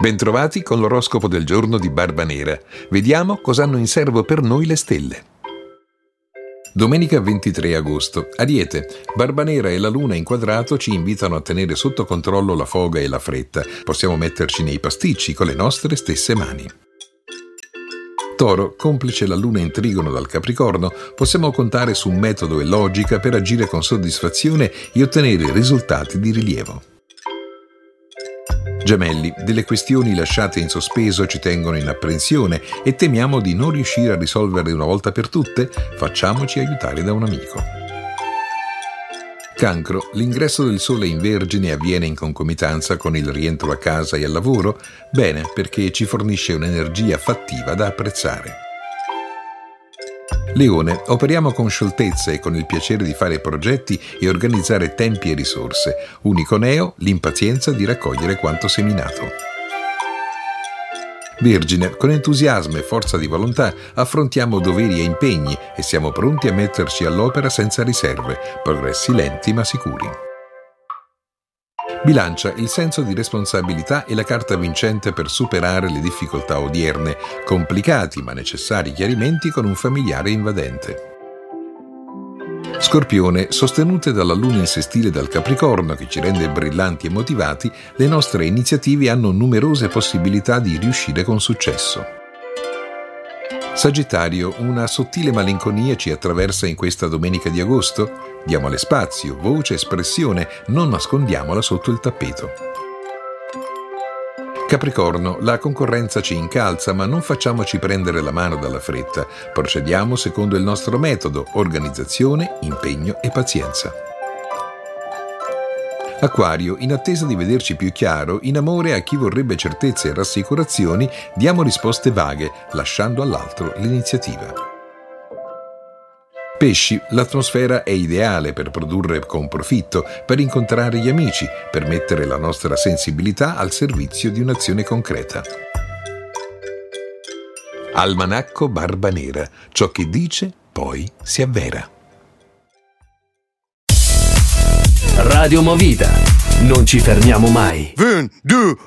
Bentrovati con l'oroscopo del giorno di Barbanera. Vediamo cosa hanno in serbo per noi le stelle. Domenica 23 agosto. Ariete. Barbanera e la luna in quadrato ci invitano a tenere sotto controllo la foga e la fretta. Possiamo metterci nei pasticci con le nostre stesse mani. Toro. Complice la luna in trigono dal Capricorno, possiamo contare su metodo e logica per agire con soddisfazione e ottenere risultati di rilievo. Gemelli, delle questioni lasciate in sospeso ci tengono in apprensione e temiamo di non riuscire a risolverle una volta per tutte? Facciamoci aiutare da un amico. Cancro, l'ingresso del Sole in Vergine avviene in concomitanza con il rientro a casa e al lavoro? Bene, perché ci fornisce un'energia fattiva da apprezzare. Leone, operiamo con scioltezza e con il piacere di fare progetti e organizzare tempi e risorse. Unico neo, l'impazienza di raccogliere quanto seminato. Vergine, con entusiasmo e forza di volontà affrontiamo doveri e impegni e siamo pronti a metterci all'opera senza riserve, progressi lenti ma sicuri. Bilancia, il senso di responsabilità è la carta vincente per superare le difficoltà odierne, complicati ma necessari chiarimenti con un familiare invadente. Scorpione, sostenute dalla luna in sestile dal Capricorno che ci rende brillanti e motivati, le nostre iniziative hanno numerose possibilità di riuscire con successo. Sagittario, una sottile malinconia ci attraversa in questa domenica di agosto? Diamole spazio, voce, espressione, non nascondiamola sotto il tappeto. Capricorno, la concorrenza ci incalza, ma non facciamoci prendere la mano dalla fretta. Procediamo secondo il nostro metodo: organizzazione, impegno e pazienza. Acquario, in attesa di vederci più chiaro, in amore a chi vorrebbe certezze e rassicurazioni, diamo risposte vaghe, lasciando all'altro l'iniziativa. Pesci, l'atmosfera è ideale per produrre con profitto, per incontrare gli amici, per mettere la nostra sensibilità al servizio di un'azione concreta. Almanacco Barbanera, ciò che dice poi si avvera. Radio Movida, non ci fermiamo mai. 1, 2